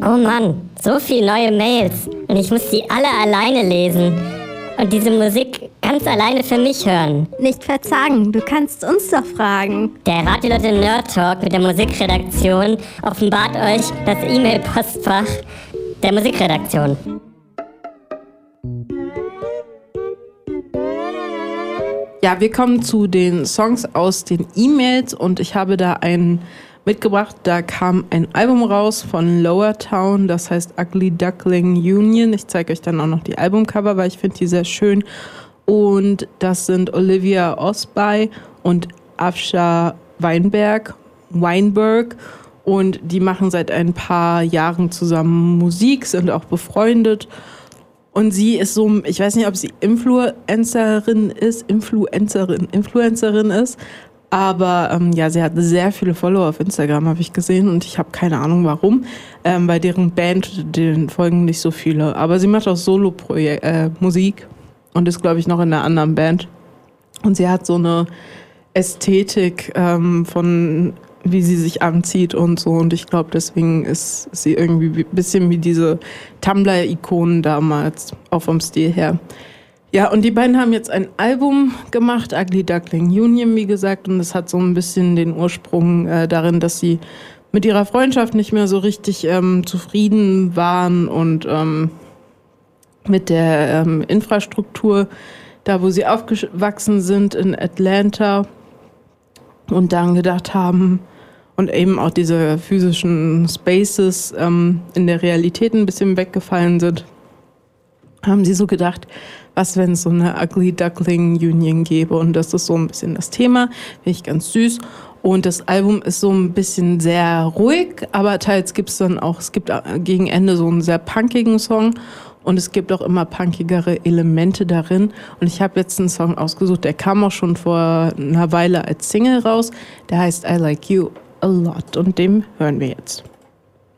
Oh Mann, so viele neue Mails und ich muss die alle alleine lesen und diese Musik ganz alleine für mich hören. Nicht verzagen, du kannst uns doch fragen. Der Radio Lotte Nerd Talk mit der Musikredaktion offenbart euch das E-Mail-Postfach der Musikredaktion. Ja, wir kommen zu den Songs aus den E-Mails und ich habe da einen mitgebracht. Da kam ein Album raus von Lower Town, das heißt Ugly Duckling Union. Ich zeige euch dann auch noch die Albumcover, weil ich finde die sehr schön. Und das sind Olivia Osby und Afsha Weinberg. Und die machen seit ein paar Jahren zusammen Musik, sind auch befreundet. Und sie ist so, ich weiß nicht, ob sie Influencerin ist, aber ja, sie hat sehr viele Follower auf Instagram, habe ich gesehen, und ich habe keine Ahnung warum. Bei deren Band, denen folgen nicht so viele. Aber sie macht auch Solo-Musik und ist, glaube ich, noch in einer anderen Band. Und sie hat so eine Ästhetik von wie sie sich anzieht und so. Und ich glaube, deswegen ist sie irgendwie ein bisschen wie diese Tumblr-Ikonen damals, auch vom Stil her. Ja, und die beiden haben jetzt ein Album gemacht, Ugly Duckling Union, wie gesagt. Und es hat so ein bisschen den Ursprung darin, dass sie mit ihrer Freundschaft nicht mehr so richtig zufrieden waren und mit der Infrastruktur, da wo sie aufgewachsen sind in Atlanta, und dann gedacht haben, und eben auch diese physischen Spaces in der Realität ein bisschen weggefallen sind, haben sie so gedacht, was, wenn es so eine Ugly Duckling Union gäbe. Und das ist so ein bisschen das Thema, finde ich ganz süß. Und das Album ist so ein bisschen sehr ruhig, aber teils gibt es dann auch, es gibt gegen Ende so einen sehr punkigen Song und es gibt auch immer punkigere Elemente darin. Und ich habe jetzt einen Song ausgesucht, der kam auch schon vor einer Weile als Single raus, der heißt I Like You A Lot und den hören wir jetzt.